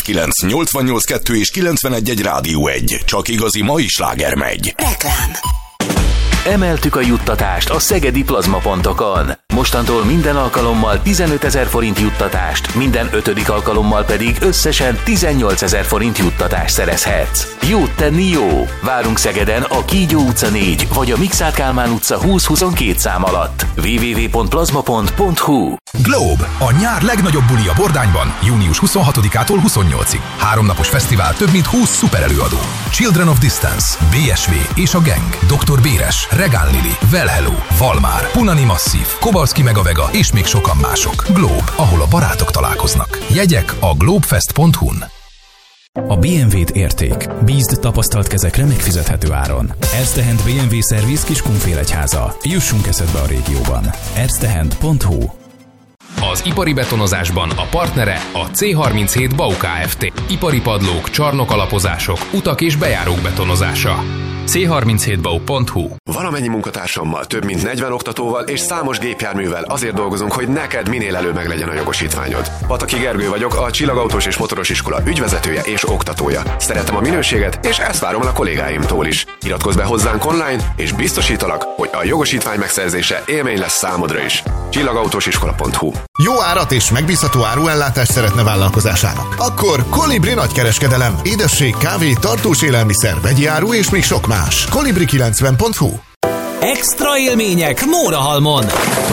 97.9, 88.2 és 91.1 Rádió 1. Csak igazi mai sláger megy. Reklám. Emeltük a juttatást a szegedi plazmapontokon. Mostantól minden alkalommal 15 000 forint juttatást, minden 5. alkalommal pedig összesen 18 000 forint juttatást szerezhetsz. Jót tenni jó! Várunk Szegeden a Kígyó utca 4 vagy a Mikszáth Kálmán utca 20-22 szám alatt. www.plazmapont.hu. Globe, a nyár legnagyobb buli a Bordányban, június 26-ától 28-ig. 3 napos fesztivál, több mint 20 szuperelőadó. Children of Distance, BSV és a Gang, Dr. Béres, Regán Lili, Well Hello, Valmár, Punani Massive, Kobalski Megavega és még sokan mások. Globe, ahol a barátok találkoznak. Jegyek a globefest.hu-n. A BMW-t érték. Bízd tapasztalt kezekre megfizethető áron. Erztehend BMW Service Kiskunfélegyháza. Jussunk eszedbe a régióban. erztehend.hu. Az ipari betonozásban a partnere a C37 BAU Kft. Ipari padlók, csarnokalapozások, utak és bejárók betonozása. C37bau.hu. Valamennyi munkatársammal, több mint 40 oktatóval és számos gépjárművel azért dolgozunk, hogy neked minél előbb meglegyen a jogosítványod. Pataki Gergő vagyok, a Csillagautós és Motoros Iskola ügyvezetője és oktatója. Szeretem a minőséget, és ezt várom el a kollégáimtól is. Iratkozz be hozzánk online, és biztosítalak, hogy a jogosítvány megszerzése élmény lesz számodra is. Csillagautósiskola.hu. Jó árat és megbízható áruellátást szeretne vállalkozásának? Akkor Kolibri nagykereskedelem. Édesség, kávé, tartós élelmiszer, vegyi áru és még sok más. Kolibri90.hu. Extra élmények Mórahalmon!